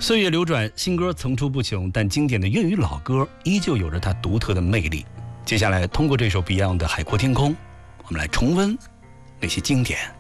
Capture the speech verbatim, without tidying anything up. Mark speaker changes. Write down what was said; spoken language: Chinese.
Speaker 1: 岁月流转，新歌层出不穷，但经典的粤语老歌依旧有着它独特的魅力。接下来，通过这首 Beyond 的《海阔天空》，我们来重温那些经典。